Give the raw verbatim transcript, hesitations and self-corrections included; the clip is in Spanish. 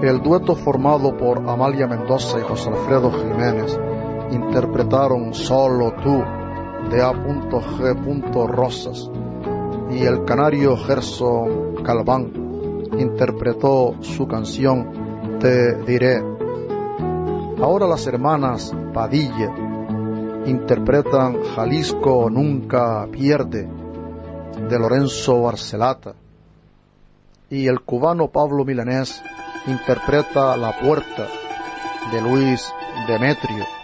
El dueto formado por Amalia Mendoza y José Alfredo Jiménez interpretaron Solo Tú de A. G. Rosas, y el canario Gerson Calván interpretó su canción Te Diré. Ahora las hermanas Padilla interpretan Jalisco Nunca Pierde de Lorenzo Barcelata, y el cubano Pablo Milanés interpreta La Puerta de Luis Demetrio.